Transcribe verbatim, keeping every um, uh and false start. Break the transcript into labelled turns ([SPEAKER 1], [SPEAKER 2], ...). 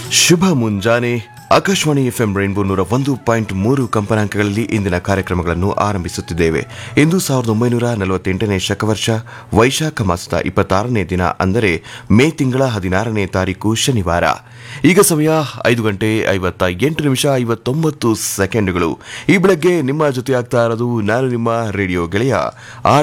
[SPEAKER 1] ಶುಭ ಮುಂಜಾನೆ. Akashvani FM rainbow ನೂರ ಒಂದು ಪಾಯಿಂಟ್ ಮೂರು ಕಂಪನಾಂಕಗಳಲ್ಲಿ ಇಂದಿನ ಕಾರ್ಯಕ್ರಮಗಳನ್ನು ಆರಂಭಿಸುತ್ತಿದ್ದೇವೆ. ಇಂದು ಸಾವಿರದ ಒಂಬೈನೂರ ನಲವತ್ತೆಂಟನೇ ಶಕವರ್ಷ ವೈಶಾಖ ಮಾಸದ ಇಪ್ಪತ್ತಾರನೇ ದಿನ, ಅಂದರೆ ಮೇ ತಿಂಗಳ ಹದಿನಾರನೇ ತಾರೀಕು ಶನಿವಾರ. ಈಗ ಸಮಯ ಐದು ಗಂಟೆ ಐವತ್ತ ಎಂಟು ನಿಮಿಷ ಐವತ್ತೊಂಬತ್ತು ಸೆಕೆಂಡ್ಗಳು. ಈ ಬೆಳಗ್ಗೆ ನಿಮ್ಮ ಜೊತೆ ಆಗ್ತಾ ಇರೋದು ನಾನು ನಿಮ್ಮ ರೇಡಿಯೋ ಗೆಳೆಯ ಆರ್